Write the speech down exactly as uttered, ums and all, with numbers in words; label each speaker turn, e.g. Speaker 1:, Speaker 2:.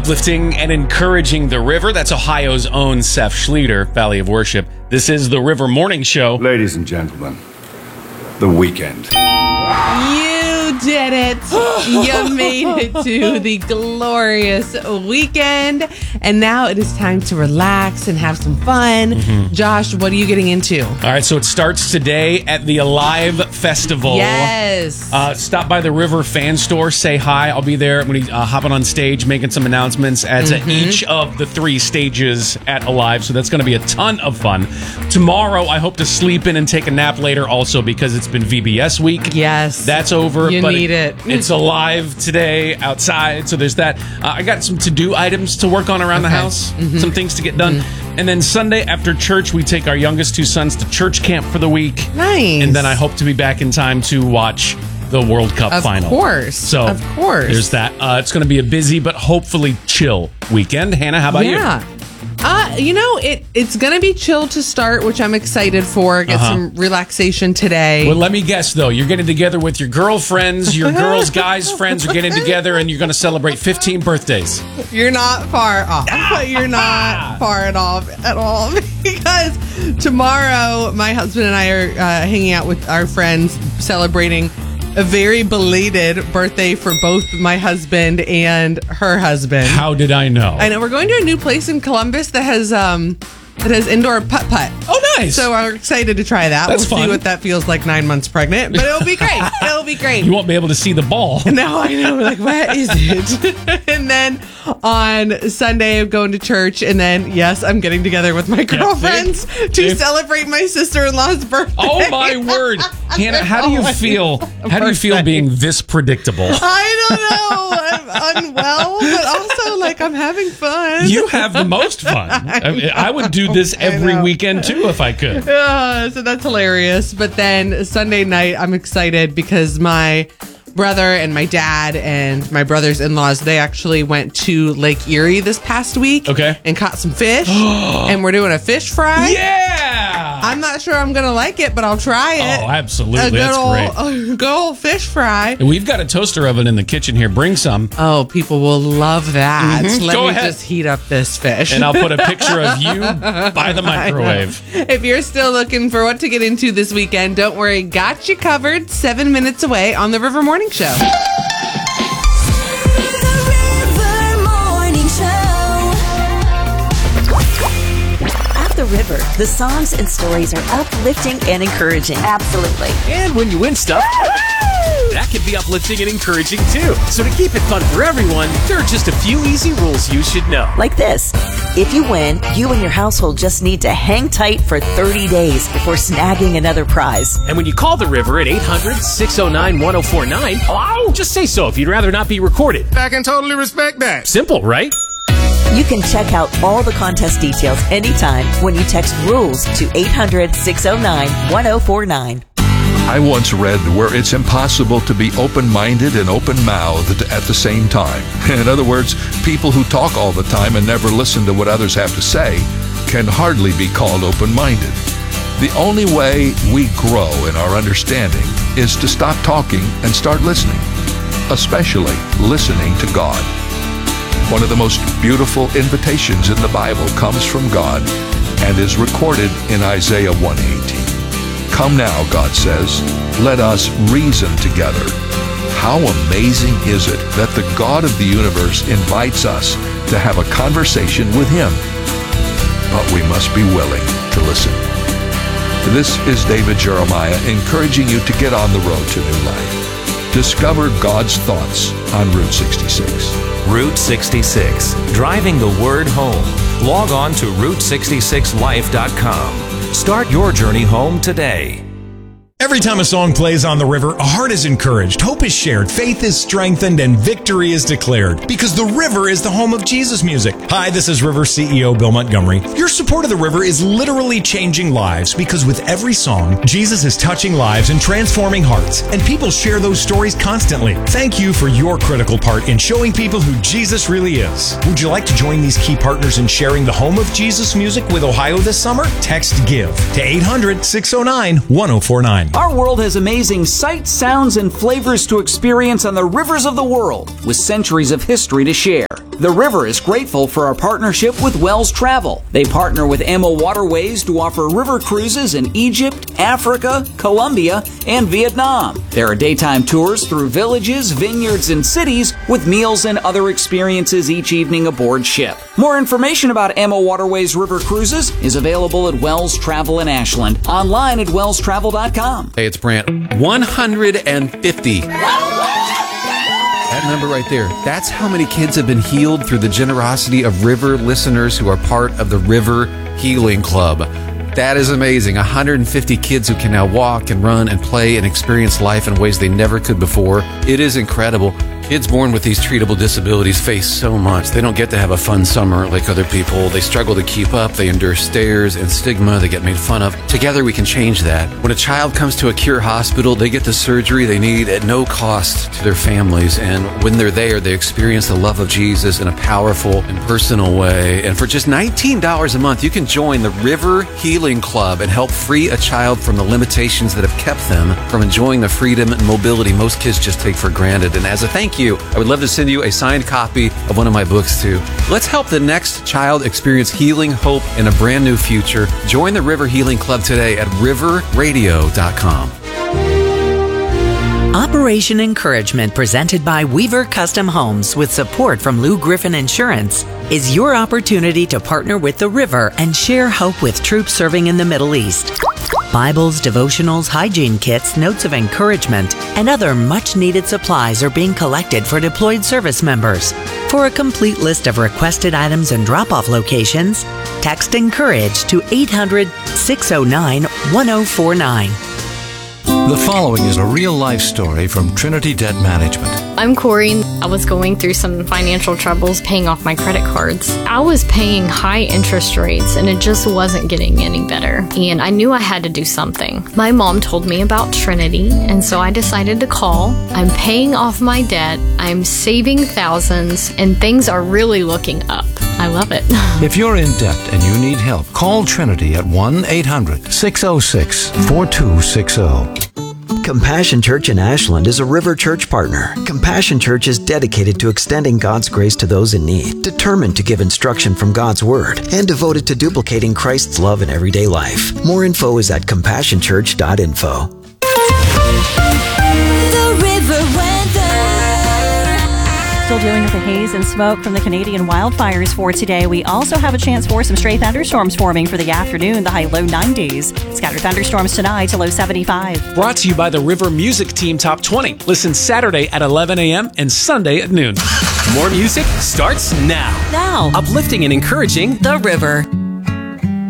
Speaker 1: uplifting and encouraging the river. That's Ohio's own Seth Schlueter, Valley of Worship. This is the River Morning Show.
Speaker 2: Ladies and gentlemen, the weekend.
Speaker 3: You did it. You made it to the glorious weekend. And now it is time to relax and have some fun. Mm-hmm. Josh, what are you getting into?
Speaker 1: All right, so it starts today at the Alive Festival.
Speaker 3: Yes.
Speaker 1: Uh, stop by the River Fan Store, say hi. I'll be there. I'm going to be uh, hopping on stage, making some announcements at mm-hmm. each of the three stages at Alive. So that's going to be a ton of fun. Tomorrow, I hope to sleep in and take a nap later also because it's been V B S week.
Speaker 3: Yes.
Speaker 1: That's over.
Speaker 3: You
Speaker 1: but
Speaker 3: need it.
Speaker 1: it. It's Alive today outside. So there's that. Uh, I got some to-do items to work on around
Speaker 3: okay.
Speaker 1: the house. Mm-hmm. Some things to get done.
Speaker 3: Mm-hmm.
Speaker 1: And then Sunday after church, we take our youngest two sons to church camp for the week.
Speaker 3: Nice.
Speaker 1: And then I hope to be back in time to watch the World Cup
Speaker 3: of
Speaker 1: final.
Speaker 3: Of course.
Speaker 1: So
Speaker 3: of course.
Speaker 1: There's that. Uh, it's going to be a busy but hopefully chill weekend. Hannah, how about
Speaker 3: yeah.
Speaker 1: you?
Speaker 3: Yeah. Uh, you know, it it's going to be chill to start, which I'm excited for. Get uh-huh. some relaxation today.
Speaker 1: Well, let me guess, though. You're getting together with your girlfriends, your girls' guys' friends are getting together, and you're going to celebrate fifteen birthdays.
Speaker 3: You're not far off. You're not far at all, at all. Because tomorrow, my husband and I are uh, hanging out with our friends, celebrating a very belated birthday for both my husband and her husband.
Speaker 1: How did I know?
Speaker 3: I know. We're going to a new place in Columbus that has um that has indoor putt-putt.
Speaker 1: Oh, nice.
Speaker 3: So I'm excited to try that.
Speaker 1: That's
Speaker 3: we'll
Speaker 1: fun.
Speaker 3: see what that feels like nine months pregnant, but it'll be great. It'll be great.
Speaker 1: You won't be able to see the ball.
Speaker 3: No, I know. Like, what is it? And then on Sunday, I'm going to church. And then, yes, I'm getting together with my girlfriends yeah, to if, say my sister-in-law's birthday.
Speaker 1: Oh, my word. Hannah, how do you feel? How do you feel being this predictable?
Speaker 3: I don't know. I'm unwell, but also, like, I'm having fun.
Speaker 1: You have the most fun. I, mean, I would do this every weekend, too, if I could.
Speaker 3: Uh, so that's hilarious. But then Sunday night, I'm excited because my brother and my dad and my brother's in-laws, they actually went to Lake Erie this past week.
Speaker 1: Okay.
Speaker 3: And caught some fish. And we're doing a fish fry.
Speaker 1: Yeah!
Speaker 3: I'm not sure I'm going to like it, but I'll try it.
Speaker 1: Oh, absolutely.
Speaker 3: A good
Speaker 1: That's
Speaker 3: old,
Speaker 1: great.
Speaker 3: A good old fish fry.
Speaker 1: We've got a toaster oven in the kitchen here. Bring some.
Speaker 3: Oh, people will love that. Mm-hmm. Let
Speaker 1: Go
Speaker 3: me
Speaker 1: ahead.
Speaker 3: just heat up this fish.
Speaker 1: And I'll put a picture of you by the microwave.
Speaker 3: If you're still looking for what to get into this weekend, don't worry. Got you covered. Seven minutes away on the River Morning Show.
Speaker 4: The River. The songs and stories are uplifting and encouraging.
Speaker 5: Absolutely.
Speaker 6: And when you win stuff, that can be uplifting and encouraging too. So to keep it fun for everyone, there are just a few easy rules you should know.
Speaker 4: Like this. If you win, you and your household just need to hang tight for thirty days before snagging another prize.
Speaker 6: And when you call the River at eight hundred, six oh nine, one oh four nine, hello? Just say so if you'd rather not be recorded.
Speaker 2: I can totally respect that.
Speaker 6: Simple, right?
Speaker 4: You can check out all the contest details anytime when you text RULES to eight hundred, six oh nine, one oh four nine.
Speaker 7: I once read where it's impossible to be open-minded and open-mouthed at the same time. In other words, people who talk all the time and never listen to what others have to say can hardly be called open-minded. The only way we grow in our understanding is to stop talking and start listening, especially listening to God. One of the most beautiful invitations in the Bible comes from God and is recorded in Isaiah one eighteen. Come now, God says, let us reason together. How amazing is it that the God of the universe invites us to have a conversation with Him? But we must be willing to listen. This is David Jeremiah encouraging you to get on the road to new life. Discover God's thoughts on Route sixty-six.
Speaker 8: Route sixty-six, driving the word home. Log on to route sixty-six life dot com. Start your journey home today.
Speaker 9: Every time a song plays on the river, a heart is encouraged, hope is shared, faith is strengthened, and victory is declared. Because the river is the home of Jesus music. Hi, this is River C E O Bill Montgomery. Your support of the river is literally changing lives because with every song, Jesus is touching lives and transforming hearts. And people share those stories constantly. Thank you for your critical part in showing people who Jesus really is. Would you like to join these key partners in sharing the home of Jesus music with Ohio this summer? Text GIVE to eight hundred, six oh nine, one oh four nine.
Speaker 10: Our world has amazing sights, sounds, and flavors to experience on the rivers of the world, with centuries of history to share. The River is grateful for our partnership with Wells Travel. They partner with Emma Waterways to offer river cruises in Egypt, Africa, Colombia, and Vietnam. There are daytime tours through villages, vineyards, and cities with meals and other experiences each evening aboard ship. More information about Emma Waterways River Cruises is available at Wells Travel in Ashland, online at wells travel dot com.
Speaker 5: Hey, it's Brant. one hundred fifty. That number right there, that's how many kids have been healed through the generosity of River listeners who are part of the River Healing Club. That is amazing. one hundred fifty kids who can now walk and run and play and experience life in ways they never could before. It is incredible. Kids born with these treatable disabilities face so much. They don't get to have a fun summer like other people. They struggle to keep up. They endure stares and stigma. They get made fun of. Together we can change that. When a child comes to a Cure hospital, they get the surgery they need at no cost to their families. And when they're there, they experience the love of Jesus in a powerful and personal way. And for just nineteen dollars a month, you can join the River Healing Club and help free a child from the limitations that have kept them from enjoying the freedom and mobility most kids just take for granted. And as a thank you, I would love to send you a signed copy of one of my books too. Let's help the next child experience healing, hope, and a brand new future. Join the River Healing Club today at river radio dot com.
Speaker 11: Operation Encouragement, presented by Weaver Custom Homes with support from Lou Griffin Insurance, is your opportunity to partner with the River and share hope with troops serving in the Middle East. Bibles, devotionals, hygiene kits, notes of encouragement, and other much-needed supplies are being collected for deployed service members. For a complete list of requested items and drop-off locations, text ENCOURAGE to eight hundred, six oh nine, one oh four nine.
Speaker 12: The following is a real-life story from Trinity Debt Management.
Speaker 13: I'm Corey. I was going through some financial troubles paying off my credit cards. I was paying high interest rates and it just wasn't getting any better. And I knew I had to do something. My mom told me about Trinity, and so I decided to call. I'm paying off my debt, I'm saving thousands, and things are really looking up. I love it.
Speaker 12: If you're in debt and you need help, call Trinity at one eight hundred, six oh six, four two six oh.
Speaker 14: Compassion Church in Ashland is a River Church partner. Compassion Church is dedicated to extending God's grace to those in need, determined to give instruction from God's Word, and devoted to duplicating Christ's love in everyday life. More info is at compassion church dot info.
Speaker 15: The River Weather.
Speaker 16: Still dealing with the haze and smoke from the Canadian wildfires for today. We also have a chance for some stray thunderstorms forming for the afternoon, the high low nineties. Scattered thunderstorms tonight to low seventy-five.
Speaker 6: Brought to you by the River Music Team Top twenty. Listen Saturday at eleven a.m. and Sunday at noon. More music starts now.
Speaker 16: Now.
Speaker 6: Uplifting and encouraging
Speaker 16: The River.